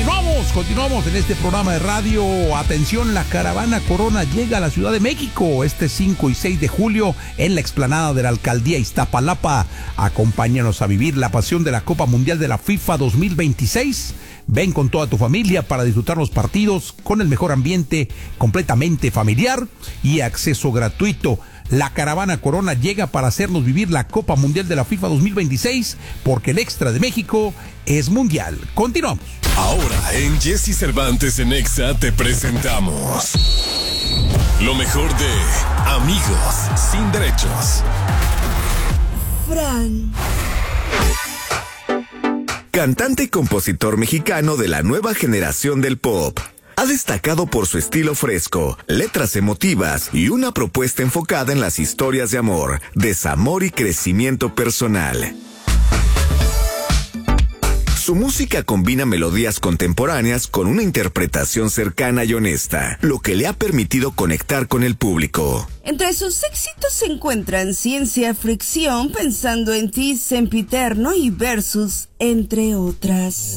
Continuamos en este programa de radio. Atención, la caravana Corona llega a la Ciudad de México este 5 y 6 de julio en la explanada de la Alcaldía Iztapalapa. Acompáñanos a vivir la pasión de la Copa Mundial de la FIFA 2026. Ven con toda tu familia para disfrutar los partidos con el mejor ambiente, completamente familiar y acceso gratuito. La caravana Corona llega para hacernos vivir la Copa Mundial de la FIFA 2026, porque el extra de México es mundial. Continuamos. Ahora en Jesse Cervantes en Exa te presentamos lo mejor de Amigos Sin Derechos. Fran. Cantante y compositor mexicano de la nueva generación del pop. Ha destacado por su estilo fresco, letras emotivas y una propuesta enfocada en las historias de amor, desamor y crecimiento personal. Su música combina melodías contemporáneas con una interpretación cercana y honesta, lo que le ha permitido conectar con el público. Entre sus éxitos se encuentran Ciencia Fricción, Pensando en ti, Sempiterno y Versus, entre otras.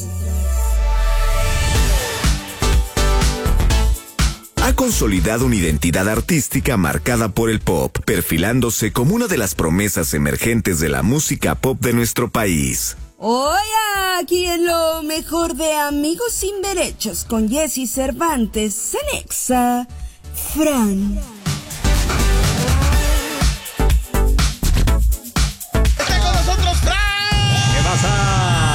Ha consolidado una identidad artística marcada por el pop, perfilándose como una de las promesas emergentes de la música pop de nuestro país. Hoy aquí en lo mejor de Amigos Sin Derechos con Jesse Cervantes en Exa, Fran. ¡Está con nosotros, Fran! ¿Qué pasa?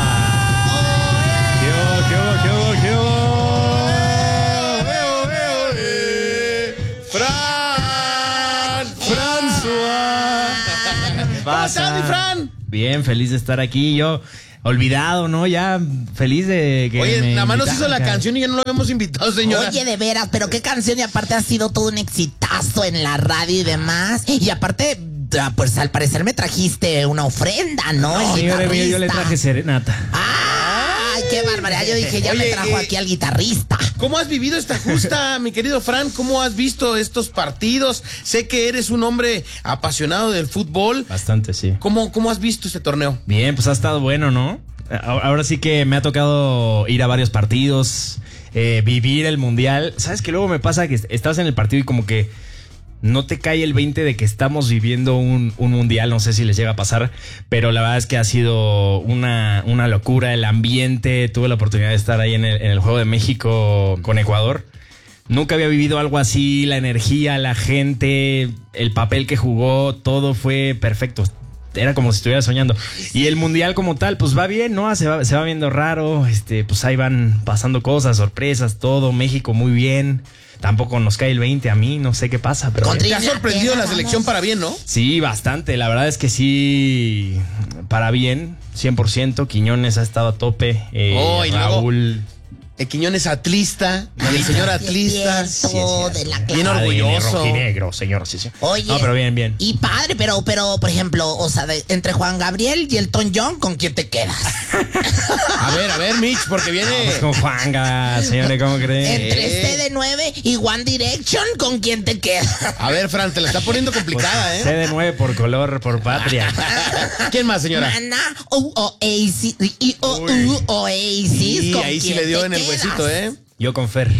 ¿Cómo estás, mi Fran? Bien, feliz de estar aquí. Yo, olvidado, ¿no? Ya feliz de que Oye, me nada más nos hizo la invitaran. canción y ya no lo habíamos invitado, señora. Oye, de veras, pero qué canción, y aparte ha sido todo un exitazo en la radio y demás. Y aparte, pues al parecer me trajiste una ofrenda, ¿no? El Señor mío, yo le guitarrista. traje serenata. ¡Ay, qué barbaridad! Yo dije, ya Oye, me trajo aquí al guitarrista. ¿Cómo has vivido esta justa, mi querido Fran? ¿Cómo has visto estos partidos? Sé que eres un hombre apasionado del fútbol. Bastante, sí. ¿Cómo has visto este torneo? Bien, pues ha estado bueno, ¿no? Ahora sí que me ha tocado ir a varios partidos, vivir el mundial. ¿Sabes qué? Luego me pasa que estás en el partido y como que no te cae el 20 de que estamos viviendo un mundial. No sé si les llega a pasar, pero la verdad es que ha sido una locura el ambiente. Tuve la oportunidad de estar ahí en el Juego de México con Ecuador. Nunca había vivido algo así, la energía, la gente, el papel que jugó, todo fue perfecto. Era como si estuviera soñando. Y el mundial como tal, pues va bien, ¿no? Se va viendo raro, pues ahí van pasando cosas, sorpresas, todo. México muy bien. Tampoco nos cae el 20 a mí, no sé qué pasa, pero... Te ha sorprendido la selección para bien, ¿no? Sí, bastante. La verdad es que sí, para bien, 100%. Quiñones ha estado a tope. Y Raúl... Quiñones atlista, el señor atlista. Bien orgulloso. Rojinegro, señor. Sí. Oye, no, pero bien. Y padre, pero por ejemplo, o sea, entre Juan Gabriel y Elton John, ¿con quién te quedas? A ver, Mitch, porque viene... Pues con Juanga, señores, ¿cómo creen? Entre CD9 y One Direction, ¿con quién te quedas? A ver, Fran, te la está poniendo complicada, pues, CD9 por color, por patria. ¿Quién más, señora? Maná, Oasis, Oasis. Sí, ahí sí le dio en el huesito, ¿eh? Yo con Fer.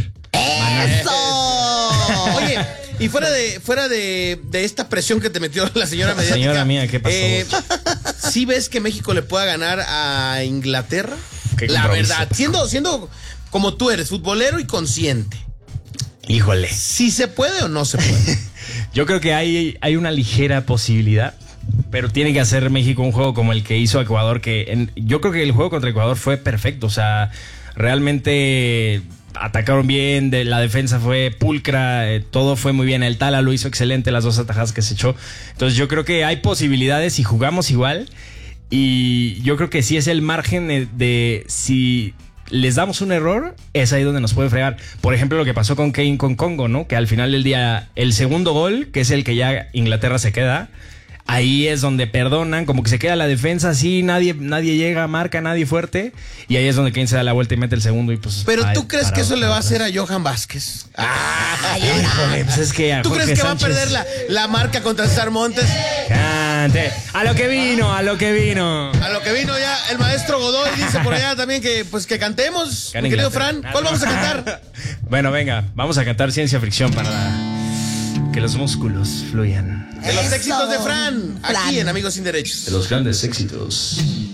¡Eso! Oye, y fuera de esta presión que te metió la señora mediática. Señora mía, ¿qué pasó? ¿Sí ves que México le pueda ganar a Inglaterra? La compromiso. verdad, siendo como tú eres, futbolero y consciente. Híjole. ¿Sí se puede o no se puede? Yo creo que hay una ligera posibilidad, pero tiene que hacer México un juego como el que hizo Ecuador, yo creo que el juego contra Ecuador fue perfecto, o sea, realmente atacaron bien, la defensa fue pulcra, todo fue muy bien, el Tala lo hizo excelente, las dos atajadas que se echó, entonces yo creo que hay posibilidades y jugamos igual, y yo creo que sí es el margen de si les damos un error, es ahí donde nos puede fregar. Por ejemplo, lo que pasó con Kane con Congo, ¿no? Que al final del día, el segundo gol, que es el que ya Inglaterra se queda, ahí es donde perdonan, como que se queda la defensa así, nadie llega, marca, nadie fuerte, y ahí es donde Kane se da la vuelta y mete el segundo y pues... Pero ¿tú crees que eso le va a hacer a Johan Vázquez? Híjole, pues es que a ¿Tú Jorge crees que Sánchez... va a perder la marca contra César Montes? adelante. A lo que vino, a lo que vino. A lo que vino ya el maestro Godoy dice por allá también que pues que cantemos, mi querido Fran. ¿Cuál vamos a cantar? Bueno, venga, vamos a cantar ciencia ficción para que los músculos fluyan. De los éxitos de Fran, aquí en Amigos Sin Derechos. De los grandes éxitos.